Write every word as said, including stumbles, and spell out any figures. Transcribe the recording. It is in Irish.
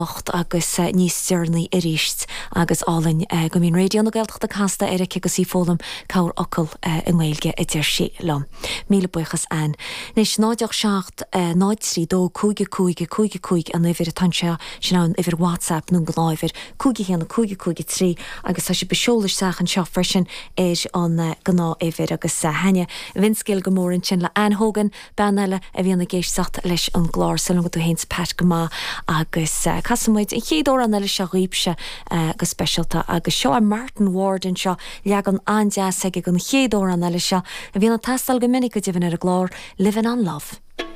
agus uh, níos stearnaí i ríist agus álainn uh, go mín réidió na Gaeltachta casta Eric agus í fólam cabhar ocail uh, in Gaeilge i dtíir sí lom. Míle buchas an. Nes náideach seacht uh, náid trí dó cúige cúige cúige cúig an ifir a tanse sin an ifir WhatsApp nún go láifir cúige chéanna cúige cúige trí agus tá sé beseolais seach an seo frisin éis an uh, gná ifir agus uh, henne vinscil gomórin sin le anthógan banile a bhíonna géis sacht leis an glár sulm go tú héns pet go má agus uh, Casamid in chéadú an eile se ríbse go specialta agus seo a Martin Warden seo leag an andeas ag an chéadú an eile seo a bhíon an tastal go minic go dtíhann ar a glár Living on Love.